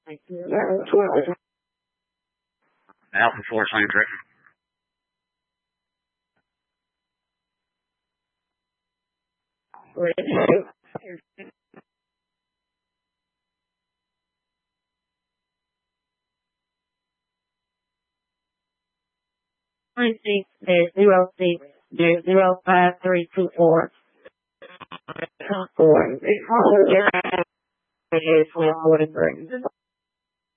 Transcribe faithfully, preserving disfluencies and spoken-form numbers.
Alpha Force Line Direct. Nine six zero six zero five three two four. Four. It's all